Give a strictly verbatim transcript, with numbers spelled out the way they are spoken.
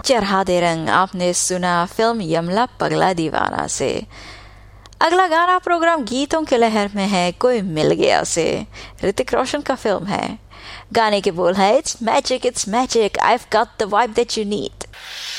चढ़ा दे रंग आपने सुना फिल्म यमला पगला दीवाना से। अगला गाना प्रोग्राम गीतों के लहर में है कोई मिल गया से। ऋतिक रोशन का फिल्म है। गाने के बोल है it's magic it's magic I have got the vibe that you need.